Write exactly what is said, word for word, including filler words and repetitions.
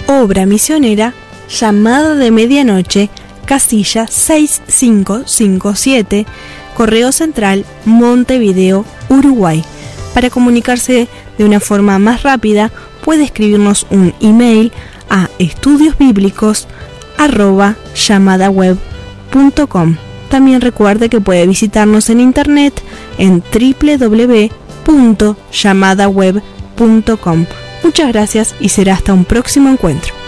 Obra misionera Llamada de Medianoche, casilla seis cinco cinco siete, Correo Central, Montevideo, Uruguay. Para comunicarse de una forma más rápida, puede escribirnos un email a estudiosbíblicos arroba llamadaweb punto com. También recuerde que puede visitarnos en internet en doble u doble u doble u punto llamadaweb punto com. Muchas gracias y será hasta un próximo encuentro.